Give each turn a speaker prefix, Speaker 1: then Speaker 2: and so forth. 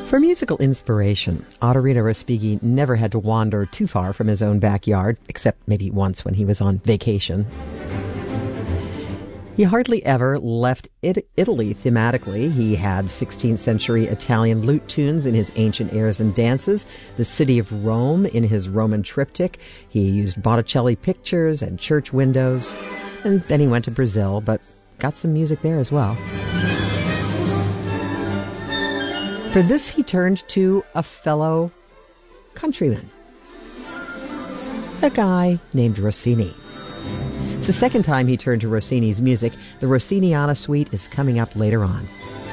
Speaker 1: For musical inspiration, Ottorino Respighi never had to wander too far from his own backyard, except maybe once when he was on vacation. He hardly ever left Italy thematically. He had 16th century Italian lute tunes in his ancient airs and dances, the city of Rome in his Roman triptych. He used Botticelli pictures and church windows. And then he went to Brazil, but got some music there as well. For this, he turned to a fellow countryman, a guy named Rossini. It's the second time he turned to Rossini's music. The Rossiniana Suite is coming up later on.